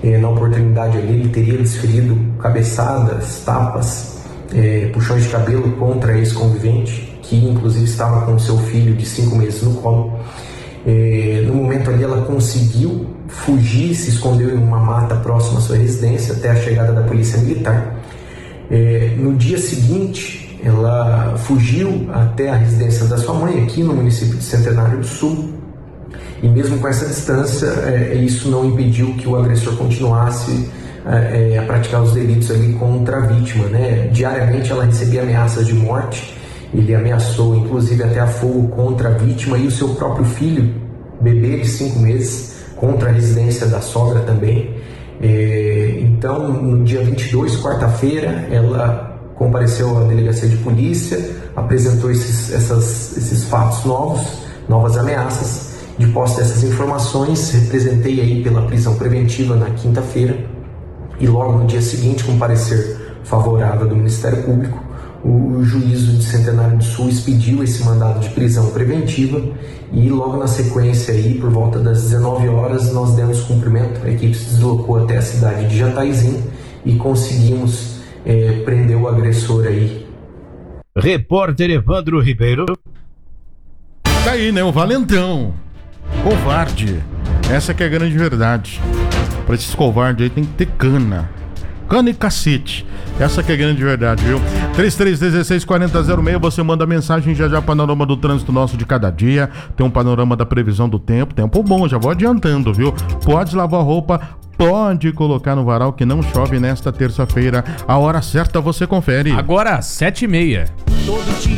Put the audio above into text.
Na oportunidade ali, ele teria desferido cabeçadas, tapas, puxões de cabelo contra a ex-convivente, que inclusive estava com seu filho de 5 meses no colo. No momento ali, ela conseguiu fugir, se escondeu em uma mata próxima à sua residência até a chegada da polícia militar. No dia seguinte, ela fugiu até a residência da sua mãe, aqui no município de Centenário do Sul, e mesmo com essa distância, isso não impediu que o agressor continuasse a praticar os delitos ali contra a vítima, né? Diariamente ela recebia ameaças de morte, ele ameaçou inclusive até a fogo contra a vítima e o seu próprio filho, bebê de 5 meses, contra a residência da sogra também. Então, no dia 22, quarta-feira, ela compareceu à delegacia de polícia, apresentou esses fatos novas ameaças. De posse dessas informações, representei aí pela prisão preventiva na quinta-feira e logo no dia seguinte, com parecer favorável do Ministério Público, o juízo de Centenário do Sul expediu esse mandado de prisão preventiva e logo na sequência aí, por volta das 19 horas, nós demos cumprimento. A equipe se deslocou até a cidade de Jataizinho e conseguimos prender o agressor aí. Repórter Evandro Ribeiro. Tá aí, né? O valentão. Covarde. Essa que é a grande verdade. Pra esses covardes aí tem que ter cana. Cana e cacete. Essa que é a grande verdade, viu? 3316-4006, você manda mensagem já panorama do trânsito nosso de cada dia. Tem um panorama da previsão do tempo. Tempo bom, já vou adiantando, viu? Pode lavar roupa, pode colocar no varal que não chove nesta terça-feira. A hora certa você confere. Agora, 7h30.